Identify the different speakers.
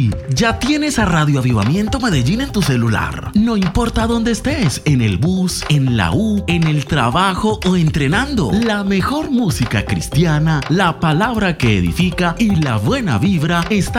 Speaker 1: sí, ya tienes a Radio Avivamiento Medellín en tu celular. No importa dónde estés, en el bus, en la U, en el trabajo o entrenando. La mejor música cristiana, la palabra que edifica y la buena vibra está